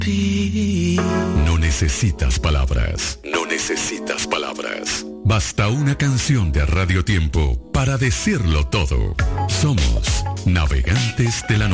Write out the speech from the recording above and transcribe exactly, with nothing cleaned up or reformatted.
No necesitas palabras, no necesitas palabras. Basta una canción de Radio Tiempo para decirlo todo. Somos Navegantes de la Noche.